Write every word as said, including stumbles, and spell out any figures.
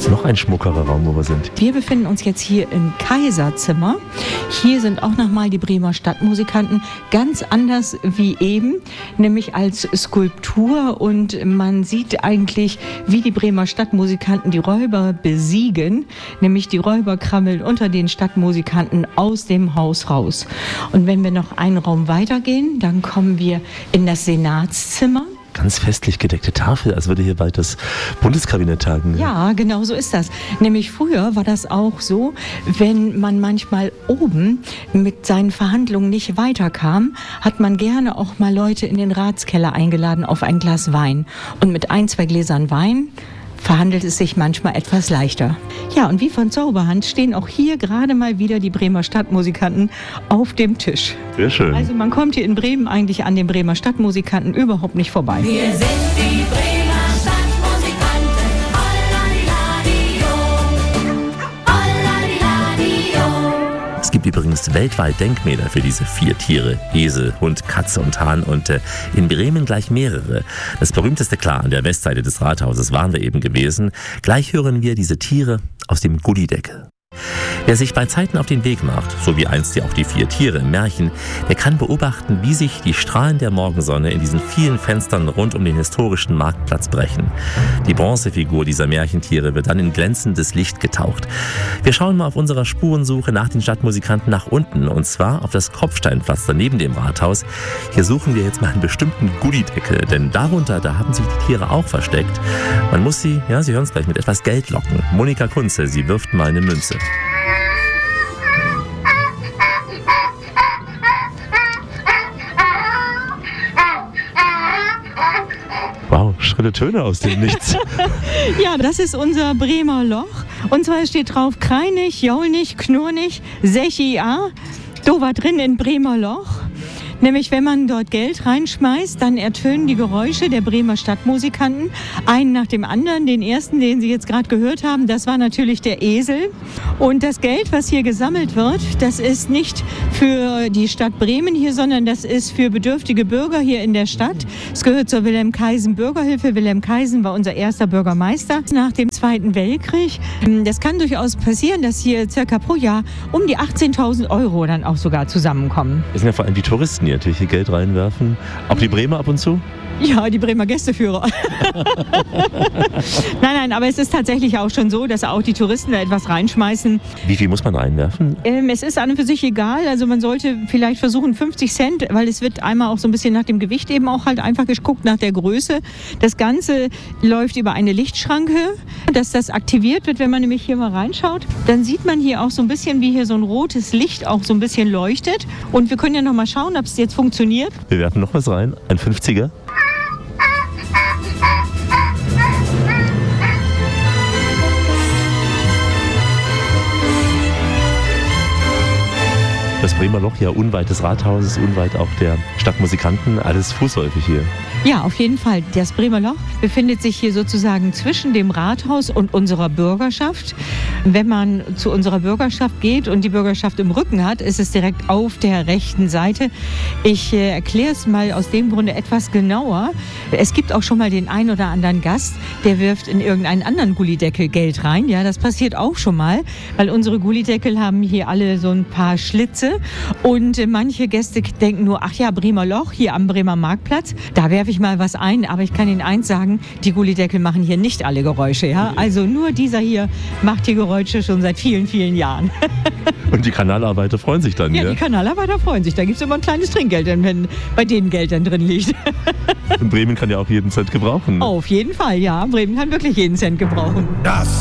ist noch ein schmuckerer Raum, wo wir sind. Wir befinden uns jetzt hier im Kaiserzimmer. Hier sind auch nochmal die Bremer Stadtmusikanten, ganz anders wie eben, nämlich als Skulptur. Und man sieht eigentlich, wie die Bremer Stadtmusikanten die Räuber besiegen, nämlich die Räuber krammeln unter den Stadtmusikanten aus dem Haus raus. Und wenn wir noch einen Raum weitergehen, dann kommen wir in das Senatszimmer. Ganz festlich gedeckte Tafel, als würde hier bald das Bundeskabinett tagen. Ja, genau so ist das. Nämlich früher war das auch so, wenn man manchmal oben mit seinen Verhandlungen nicht weiterkam, hat man gerne auch mal Leute in den Ratskeller eingeladen auf ein Glas Wein. Und mit ein, zwei Gläsern Wein verhandelt es sich manchmal etwas leichter. Ja, und wie von Zauberhand stehen auch hier gerade mal wieder die Bremer Stadtmusikanten auf dem Tisch. Sehr schön. Also man kommt hier in Bremen eigentlich an den Bremer Stadtmusikanten überhaupt nicht vorbei. Wir sind die Bremer Stadtmusikanten. Olladiladio, Olladiladio. Es gibt übrigens weltweit Denkmäler für diese vier Tiere. Esel, Hund, Katze und Hahn und äh, in Bremen gleich mehrere. Das berühmteste, klar, an der Westseite des Rathauses waren wir eben gewesen. Gleich hören wir diese Tiere aus dem Gullideckel. Wer sich bei Zeiten auf den Weg macht, so wie einst ja auch die vier Tiere im Märchen, der kann beobachten, wie sich die Strahlen der Morgensonne in diesen vielen Fenstern rund um den historischen Marktplatz brechen. Die Bronzefigur dieser Märchentiere wird dann in glänzendes Licht getaucht. Wir schauen mal auf unserer Spurensuche nach den Stadtmusikanten nach unten, und zwar auf das Kopfsteinpflaster neben dem Rathaus. Hier suchen wir jetzt mal einen bestimmten Gullideckel, denn darunter, da haben sich die Tiere auch versteckt. Man muss sie, ja, Sie hören es gleich, mit etwas Geld locken. Monika Kunze, sie wirft mal eine Münze. Wow, schrille Töne aus dem Nichts. Ja, das ist unser Bremer Loch. Und zwar steht drauf Kreinig, Jaulnig, Knurnig, Sechia. Do war drin in Bremer Loch. Nämlich, wenn man dort Geld reinschmeißt, dann ertönen die Geräusche der Bremer Stadtmusikanten, einen nach dem anderen. Den ersten, den Sie jetzt gerade gehört haben, das war natürlich der Esel. Und das Geld, was hier gesammelt wird, das ist nicht für die Stadt Bremen hier, sondern das ist für bedürftige Bürger hier in der Stadt. Es gehört zur Wilhelm Kaisen Bürgerhilfe. Wilhelm Kaisen war unser erster Bürgermeister nach dem Zweiten Weltkrieg. Das kann durchaus passieren, dass hier circa pro Jahr um die achtzehntausend Euro dann auch sogar zusammenkommen. Das sind ja vor allem die Touristen, die natürlich hier Geld reinwerfen. Auch die Bremer ab und zu? Ja, die Bremer Gästeführer. Nein, nein, aber es ist tatsächlich auch schon so, dass auch die Touristen da etwas reinschmeißen. Wie viel muss man reinwerfen? Ähm, es ist an und für sich egal. Also man sollte vielleicht versuchen fünfzig Cent, weil es wird einmal auch so ein bisschen nach dem Gewicht eben auch halt einfach geguckt, nach der Größe. Das Ganze läuft über eine Lichtschranke, dass das aktiviert wird. Wenn man nämlich hier mal reinschaut, dann sieht man hier auch so ein bisschen, wie hier so ein rotes Licht auch so ein bisschen leuchtet. Und wir können ja noch mal schauen, ob es jetzt funktioniert. Wir werfen noch was rein. Ein fünfziger. Das Bremer Loch, ja unweit des Rathauses, unweit auch der Stadtmusikanten, alles fußläufig hier. Ja, auf jeden Fall. Das Bremer Loch befindet sich hier sozusagen zwischen dem Rathaus und unserer Bürgerschaft. Wenn man zu unserer Bürgerschaft geht und die Bürgerschaft im Rücken hat, ist es direkt auf der rechten Seite. Ich äh, erkläre es mal aus dem Grunde etwas genauer. Es gibt auch schon mal den einen oder anderen Gast, der wirft in irgendeinen anderen Gullideckel Geld rein. Ja, das passiert auch schon mal, weil unsere Gullideckel haben hier alle so ein paar Schlitze. Und äh, manche Gäste denken nur, ach ja, Bremer Loch, hier am Bremer Marktplatz, da werfe ich mal was ein. Aber ich kann Ihnen eins sagen, die Gullideckel machen hier nicht alle Geräusche. Ja? Also nur dieser hier macht die Geräusche schon seit vielen, vielen Jahren. Und die Kanalarbeiter freuen sich dann, ja? Ja, die Kanalarbeiter freuen sich. Da gibt es immer ein kleines Trinkgeld, wenn bei denen Geld dann drin liegt. Und Bremen kann ja auch jeden Cent gebrauchen. Ne? Auf jeden Fall, ja. Bremen kann wirklich jeden Cent gebrauchen. Das